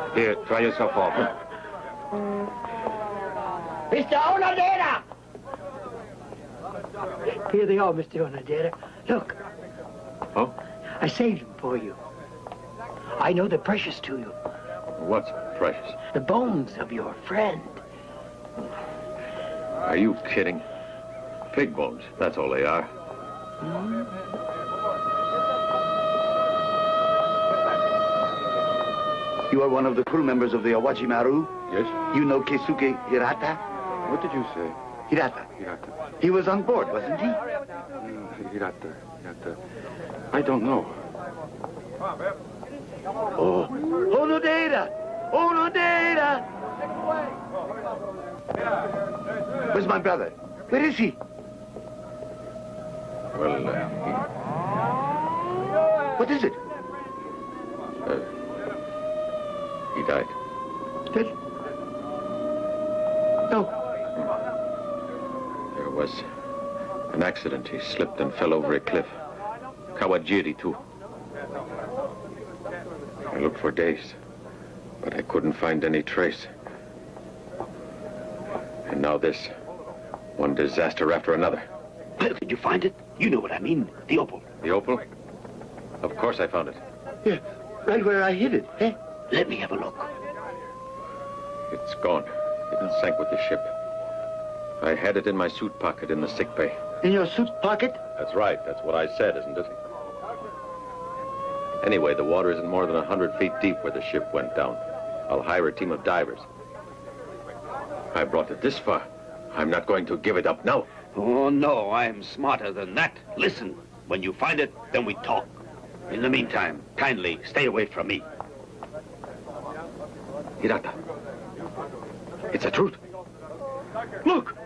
Here, try yourself off. Mr. Onodera! Here they are, Mr. Onodera. Look. Oh? I saved them for you. I know they're precious to you. What's precious? The bones of your friend. Are you kidding? Pig bones, that's all they are. You are one of the crew members of the Awajimaru? Yes? You know Keisuke Hirata? What did you say? Hirata. Hirata. He was on board, wasn't he? Hirata. I don't know. Oh. Onodera! Onodera! Where's my brother? Where is he? Well, What is it? he died. Dead? No. There was an accident. He slipped and fell over a cliff. Kawajiri, too. I looked for days, but I couldn't find any trace. And now this. One disaster after another. Where did you find it? You know what I mean. The opal. The opal? Of course I found it. Yeah, right where I hid it, eh? Let me have a look. It's gone. It sank with the ship. I had it in my suit pocket in the sick bay. In your suit pocket? That's right. That's what I said, isn't it? Anyway, the water isn't more than 100 feet deep where the ship went down. I'll hire a team of divers. I brought it this far. I'm not going to give it up now. Oh, no, I'm smarter than that. Listen, when you find it, then we talk. In the meantime, kindly stay away from me. Hirata. It's the truth. Look!